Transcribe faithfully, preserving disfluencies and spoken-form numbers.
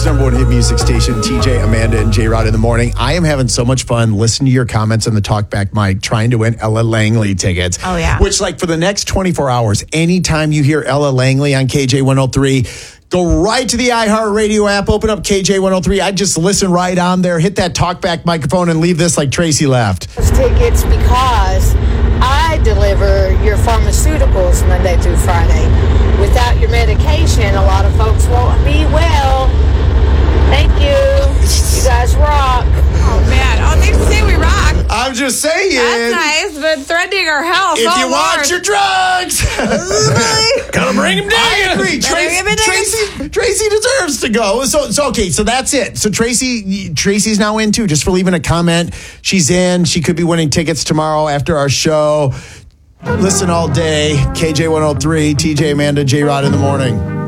Toronto's number one hit music station, T J, Amanda, and J-Rod in the morning. I am having so much fun listening to your comments on the Talkback mic, trying to win Ella Langley tickets. Oh, yeah. Which, like, for the next twenty-four hours, anytime you hear Ella Langley on K J one oh three, go right to the iHeartRadio app, open up K J one oh three. I just listen right on there, hit that Talkback microphone, and leave this like Tracy left. Tickets because I deliver your pharmaceuticals Monday through Friday. Without your medication, a lot of folks won't be well. Thank you. You guys rock. Oh, man. Oh, thanks for saying we rock. I'm just saying. That's nice, but threatening our health. If oh, you Lord. want your drugs, Gotta bring him down. I agree. Better Tracy, give it to Tracy, Tracy deserves to go. So, so okay. So that's it. So Tracy, Tracy's now in too. Just for leaving a comment, she's in. She could be winning tickets tomorrow after our show. Listen all day. K J one oh three, T J, Amanda, J-Rod in the morning.